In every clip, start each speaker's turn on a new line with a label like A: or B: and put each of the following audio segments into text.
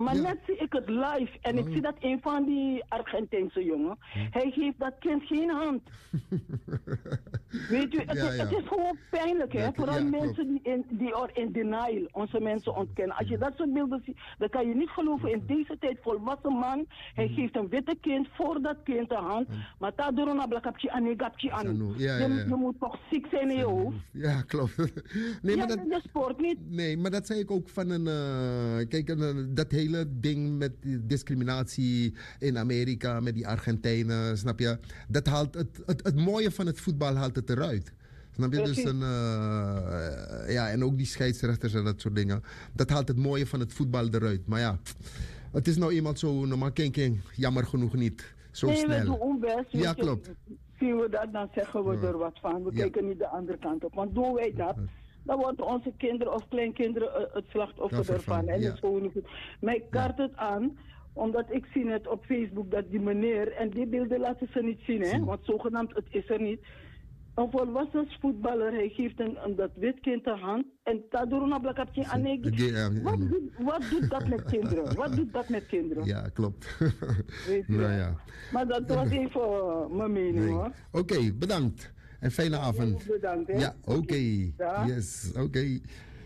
A: Maar
B: Ja.
A: net zie ik het live en ik zie dat een van die Argentijnse jongen, hij geeft dat kind geen hand. Weet u, het is gewoon pijnlijk, hè?
B: Ja,
A: Vooral
B: ja,
A: mensen die are in denial, onze mensen ontkennen. Als je dat soort beelden ziet, dan kan je niet geloven. In deze tijd, volwassen man, hij geeft een witte kind voor dat kind de hand. Maar dat door een ablakapje aan, je moet toch ziek zijn in je hoofd.
B: Ja, klopt. Nee,
A: Ja,
B: maar dat,
A: je sport niet.
B: nee, maar dat zei ik ook van een... kijk, dat hele ding met die discriminatie in Amerika, met die Argentijnen, snap je? Dat haalt het mooie van het voetbal haalt het eruit. Snap je?
A: Precies.
B: Dus ja, en ook die scheidsrechters en dat soort dingen. Dat haalt het mooie van het voetbal eruit. Maar ja, het is nou eenmaal zo, normaal King, jammer genoeg niet. Zo
A: Nee,
B: snel.
A: we doen ons best.
B: Ja, klopt.
A: Zien we dat, dan zeggen we er wat van. We kijken niet de andere kant op. Want doen wij dat, dan worden onze kinderen of kleinkinderen het slachtoffer ervan. En dat is gewoon niet goed. Maar ik kaart het aan, omdat ik zie net op Facebook dat die meneer, en die beelden laten ze niet zien, hè? Want zogenaamd, het is er niet. Een volwassen voetballer, hij geeft dat wit kind de hand en daardoor een blakapje aan. Wat doet dat met kinderen? Wat doet dat met kinderen?
B: Ja, klopt.
A: Weet je
B: Nou
A: wel.
B: ja.
A: Maar dat was even mijn mening, hoor.
B: Oké, bedankt. En fijne avond.
A: Bedankt, hè.
B: Ja, oké.
A: Ja.
B: Yes, oké.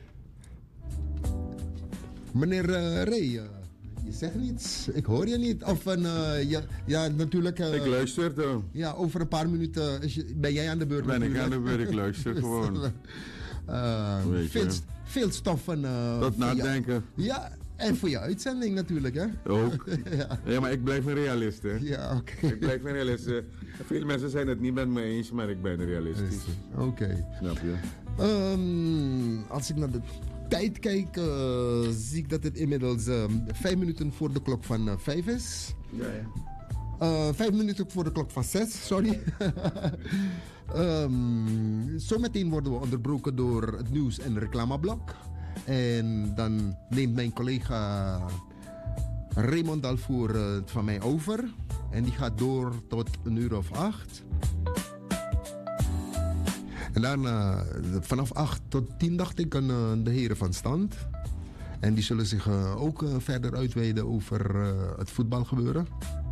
B: Meneer Ray, je zegt niets. Ik hoor je niet. Of ja, natuurlijk.
C: Ik luister dan.
B: Ja, over een paar minuten ben jij aan de beurt.
C: Ben ik aan de beurt, ik luister gewoon.
B: Veel stoffen.
C: Tot nadenken.
B: Ja, en voor je uitzending natuurlijk, hè?
C: Ook. Ja, maar ik blijf een realist, hè?
B: Ja, oké.
C: Ik blijf een realist. Veel mensen zijn het niet met me eens, maar ik ben realistisch.
B: Oké.
C: Snap je?
B: Als ik naar de tijd kijk, zie ik dat het inmiddels 5 minuten voor de klok van 5 is.
C: Ja, ja.
B: 5 minuten voor de klok van 6, sorry. Zometeen worden we onderbroken door het nieuws- en reclameblok. En dan neemt mijn collega Raymond Dalvoer het van mij over. En die gaat door tot 8:00. En dan vanaf 8 tot 10 dacht ik aan de heren van stand. En die zullen zich ook verder uitweiden over het voetbalgebeuren.